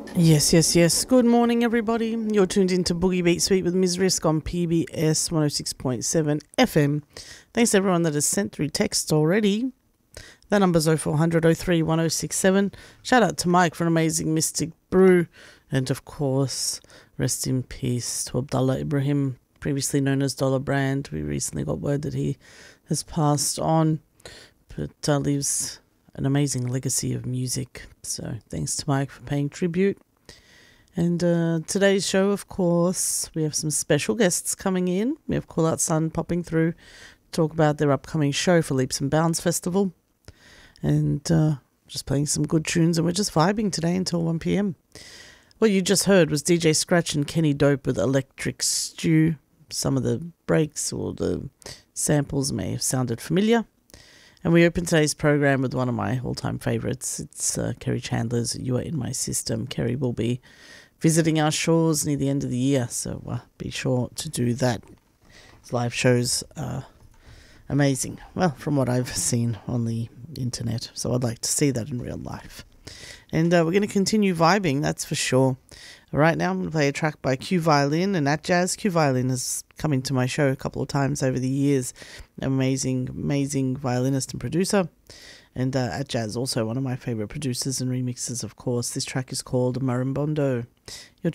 Yes, yes, yes. Good morning, everybody. You're tuned into Boogie Beat Suite with Ms. Risk on PBS 106.7 FM. Thanks to everyone that has sent through text already. That number's 0400 03 1067. Shout out to Mike for an amazing Mystic Brew. And of course, rest in peace to Abdullah Ibrahim, previously known as Dollar Brand. We recently got word that he has passed on, but leaves an amazing legacy of music. So thanks to Mike for paying tribute. And today's show, of course, we have some special guests coming in. We have Call Out Sun popping through to talk about their upcoming show for Leaps and Bounds Festival. And just playing some good tunes, and we're just vibing today until 1 p.m. What you just heard was DJ Scratch and Kenny Dope with Electric Stew. Some of the breaks or the samples may have sounded familiar. And we open today's program with one of my all-time favourites. It's Kerry Chandler's You Are In My System. Kerry will be visiting our shores near the end of the year, so be sure to do that. His live shows are amazing. Well, from what I've seen on the internet. So I'd like to see that in real life. And we're going to continue vibing, that's for sure. Right now I'm going to play a track by Q Violin and At Jazz. Q Violin has come into my show a couple of times over the years. Amazing, amazing violinist and producer. And At Jazz, also one of my favourite producers and remixers, of course. This track is called Marimbondo. You're